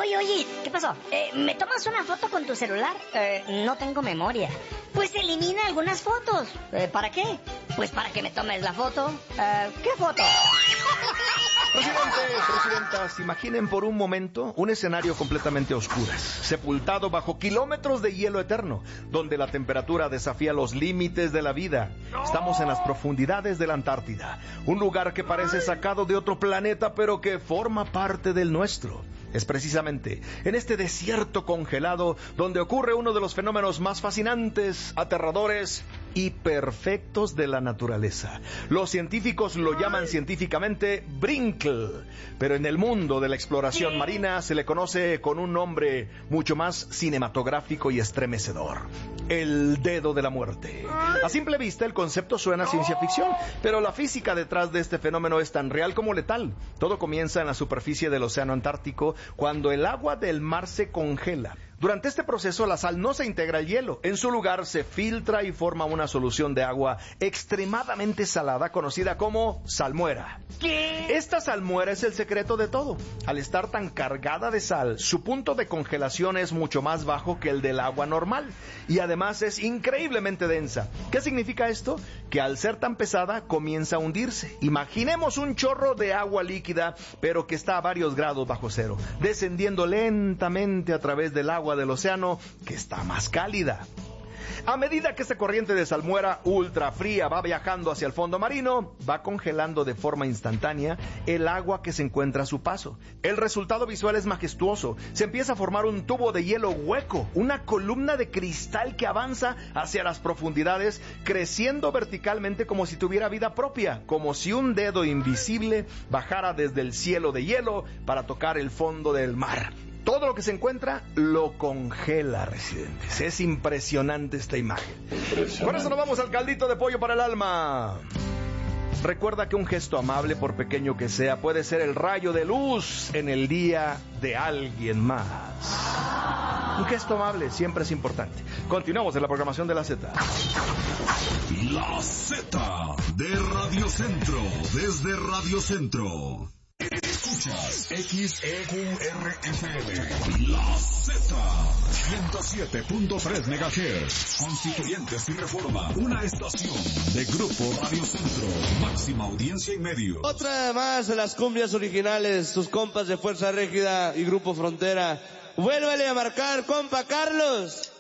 Oye, ¿qué pasó? ¿Me tomas una foto con tu celular? No tengo memoria. Pues elimina algunas fotos. ¿Para qué? Pues para que me tomes la foto. ¿Qué foto? Presidentes, presidentas, imaginen por un momento un escenario completamente a oscuras, sepultado bajo kilómetros de hielo eterno, donde la temperatura desafía los límites de la vida. Estamos en las profundidades de la Antártida, un lugar que parece sacado de otro planeta, pero que forma parte del nuestro. Es precisamente en este desierto congelado donde ocurre uno de los fenómenos más fascinantes, aterradores y perfectos de la naturaleza. Los científicos lo llaman científicamente Brinkle, pero en el mundo de la exploración marina se le conoce con un nombre mucho más cinematográfico y estremecedor: el dedo de la muerte. A simple vista el concepto suena a ciencia ficción, pero la física detrás de este fenómeno es tan real como letal. Todo comienza en la superficie del océano Antártico, cuando el agua del mar se congela. Durante este proceso la sal no se integra al hielo. En su lugar se filtra y forma una solución de agua extremadamente salada conocida como salmuera. ¿Qué? Esta salmuera es el secreto de todo. Al estar tan cargada de sal, su punto de congelación es mucho más bajo que el del agua normal y además es increíblemente densa. ¿Qué significa esto? Que al ser tan pesada comienza a hundirse. Imaginemos un chorro de agua líquida, pero que está a varios grados bajo cero, descendiendo lentamente a través del agua del océano, que está más cálida. A medida que esta corriente de salmuera ultra fría va viajando hacia el fondo marino, va congelando de forma instantánea el agua que se encuentra a su paso. El resultado visual es majestuoso. Se empieza a formar un tubo de hielo hueco, una columna de cristal que avanza hacia las profundidades, creciendo verticalmente como si tuviera vida propia, como si un dedo invisible bajara desde el cielo de hielo para tocar el fondo del mar. Todo lo que se encuentra lo congela, residentes. Es impresionante esta imagen. Por eso nos vamos al caldito de pollo para el alma. Recuerda que un gesto amable, por pequeño que sea, puede ser el rayo de luz en el día de alguien más. Un gesto amable siempre es importante. Continuamos en la programación de La Z. La Z de Radio Centro, desde Radio Centro. Escuchas XEQRFM, La Z, 107.3 MHz, Constituyentes y Reforma, una estación de Grupo Radio Centro, máxima audiencia y medios. Otra más de las cumbias originales, sus compas de Fuerza Régida y Grupo Frontera. Vuélvale a marcar, compa Carlos.